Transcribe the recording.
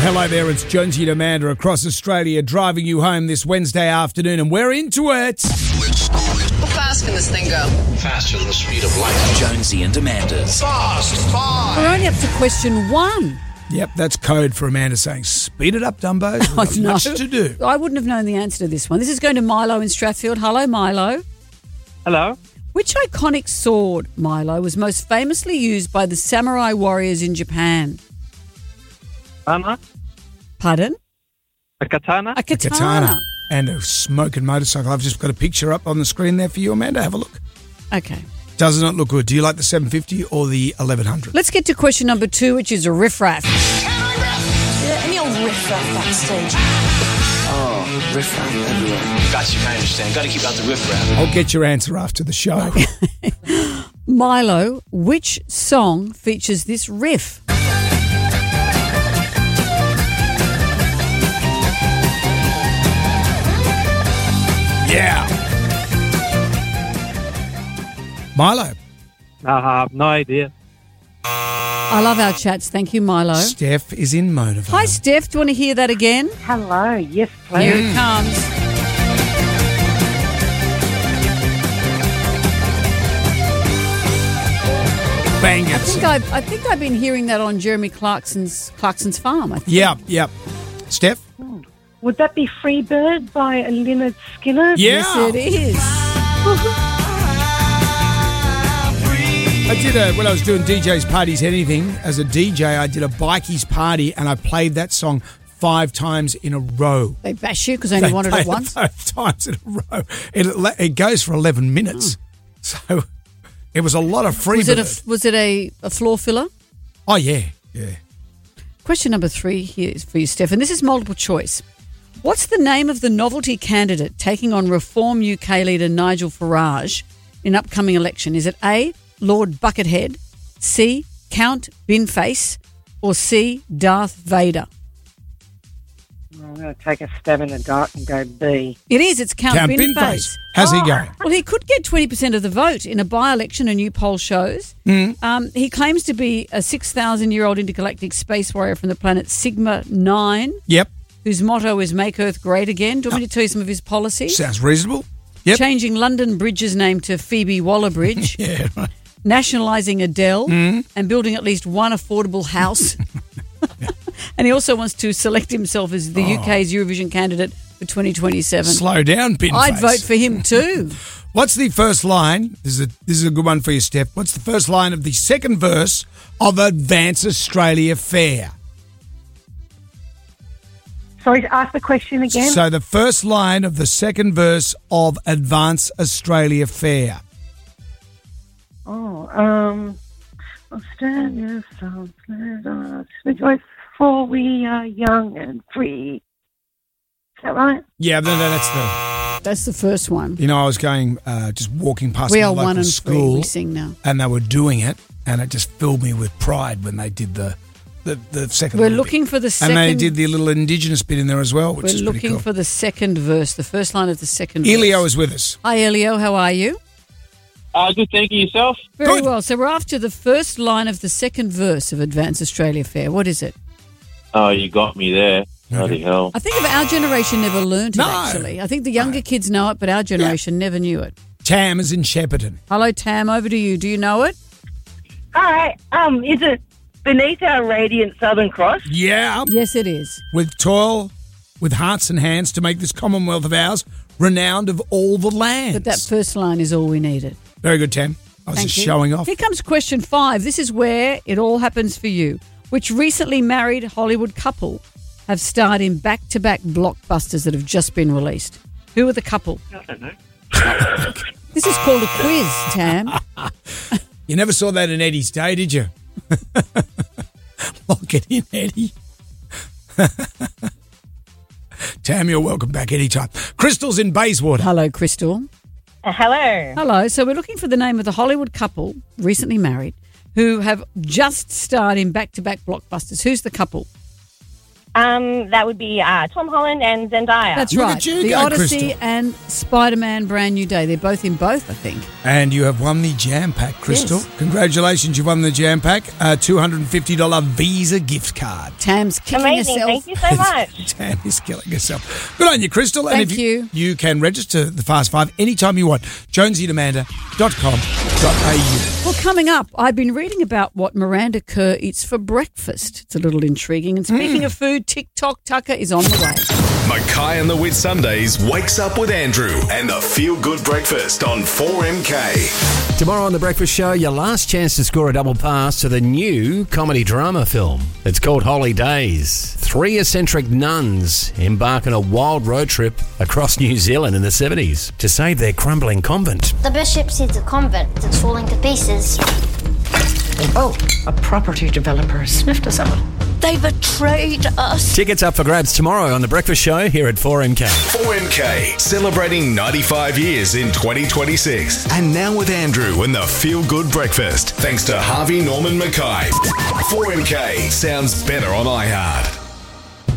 Hello there, it's Jonesy and Amanda across Australia driving you home this Wednesday afternoon, and we're into it. How fast can this thing go? Faster than the speed of light. Jonesy and Amanda's. Fast. We're only up to question 1. Yep, that's code for Amanda saying, speed it up, Dumbos. We've got No. much to do. I wouldn't have known the answer to this one. This is going to Milo in Strathfield. Hello, Milo. Hello. Which iconic sword, Milo, was most famously used by the samurai warriors in Japan? Anna. Pardon? A katana. A katana. Katana and a smoking motorcycle. I've just got a picture up on the screen there for you, Amanda. Have a look. Okay. Doesn't it look good? Do you like the 750 or the 1100? Let's get to question number 2, which is a riff-raff. Any old riff-raff backstage? Oh, riff-raff everywhere. Got you, I understand. Got to keep out the riffraff. I'll get your answer after the show. Milo, which song features this riff? Yeah. Milo. No idea. I love our chats. Thank you, Milo. Steph is in Monavale. Hi, Steph. Do you want to hear that again? Hello, yes, please. Here it comes. Bang it. I think I've been hearing that on Jeremy Clarkson's farm. I think. Yep. Steph? Would that be Freebird by Lynyrd Skynyrd? Yeah. Yes, it is. I did when I was doing DJ's Parties Anything, as a DJ, I did a bikies party and I played that song 5 times in a row. They bash you because they only wanted it played once. 5 times in a row. It goes for 11 minutes. So it was a lot of free. Was it a floor filler? Oh, yeah. Question number 3 here is for you, Steph, and this is multiple choice. What's the name of the novelty candidate taking on Reform UK leader Nigel Farage in upcoming election? Is it A, Lord Buckethead, C, Count Binface, or C, Darth Vader? I'm going to take a stab in the dark and go B. It is. It's Count Binface. How's he going? Well, he could get 20% of the vote in a by-election, a new poll shows. He claims to be a 6,000-year-old intergalactic space warrior from the planet Sigma-9, Yep. whose motto is Make Earth Great Again. Do you want me to tell you some of his policies? Sounds reasonable. Yep. Changing London Bridge's name to Phoebe Waller-Bridge. Yeah, right. Nationalising Adele and building at least one affordable house. And he also wants to select himself as the UK's Eurovision candidate for 2027. Slow down, Binface. I'd vote for him too. What's the first line? This is a good one for you, Steph. What's the first line of the second verse of Advance Australia Fair? Sorry, ask the question again. So the first line of the second verse of Advance Australia Fair. Australia sounds rejoice, for we are young and free. Is that right? Yeah, no, that's That's the first one. You know, I was going, just walking past We my are local one and free. school, We sing now. and they were doing it, and it just filled me with pride when they did the second. We're little looking bit. for the second. And they did the little Indigenous bit in there as well, which We're is pretty looking cool. for the second verse, the first line of the second Elio verse. is with us. Hi, Elio. How are you? Good, thank you. Yourself? Very Good. well. So we're after the first line of the second verse of Advance Australia Fair. What is it? Oh, you got me there. Bloody hell. I think our generation never learned it, No. actually. I think the younger kids know it, but our generation never knew it. Tam is in Shepparton. Hello, Tam. Over to you. Do you know it? Hi, is it beneath our radiant Southern Cross? Yeah. Yes, it is. With toil, with hearts and hands to make this Commonwealth of ours renowned of all the lands. But that first line is all we needed. Very good, Tam. I was Thank just you. showing off. Here comes question 5. This is where it all happens for you. Which recently married Hollywood couple have starred in back-to-back blockbusters that have just been released? Who are the couple? I don't know. This is called a quiz, Tam. You never saw that in Eddie's day, did you? Lock it in, Eddie. Tam, you're welcome back anytime. Crystal's in Bayswater. Hello, Crystal. Hello. Hello. So we're looking for the name of the Hollywood couple, recently married, who have just starred in back-to-back blockbusters. Who's the couple? That would be Tom Holland and Zendaya. That's Look right. at you The go, Odyssey Crystal. and Spider-Man Brand New Day. They're both in both, I think. And you have won the Jam Pack, Crystal. Yes. Congratulations, you've won the Jam Pack. A $250 Visa gift card. Tam's kicking Amazing. herself. Thank you so much. Tam is killing herself. Good on you, Crystal. And Thank if you. you can register the Fast Five anytime you want. JonesyDemanda.com.au. Well, coming up, I've been reading about what Miranda Kerr eats for breakfast. It's a little intriguing. And speaking of food, TikTok Tucker is on the way. Mackay and the Whit Sundays wakes up with Andrew and the Feel Good Breakfast on 4MK. Tomorrow on The Breakfast Show, your last chance to score a double pass to the new comedy drama film. It's called Holy Days. 3 eccentric nuns embark on a wild road trip across New Zealand in the 70s to save their crumbling convent. The bishop sees a convent that's falling to pieces. Oh, a property developer has sniffed us out. They betrayed us. Tickets up for grabs tomorrow on The Breakfast Show here at 4MK. 4MK, celebrating 95 years in 2026. And now with Andrew and the Feel Good Breakfast. Thanks to Harvey Norman Mackay. 4MK sounds better on iHeart.